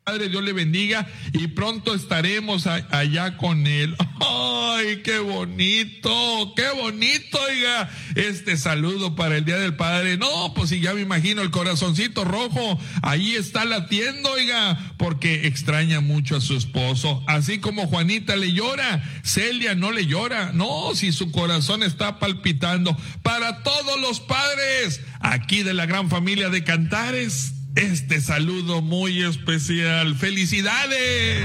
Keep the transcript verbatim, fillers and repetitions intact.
Padre, Dios le bendiga y pronto estaremos a, allá con él. ¡Ay, qué bonito! ¡Qué bonito, oiga! Este saludo para el Día del Padre. No, pues sí, ya me imagino el corazoncito rojo. Ahí está latiendo, oiga, porque extraña mucho a su esposo. Así como Juanita le llora, Celia no le llora. No, si su corazón está palpitando. Para todos los padres, aquí de la gran familia de Cantares, este saludo muy especial. ¡Felicidades!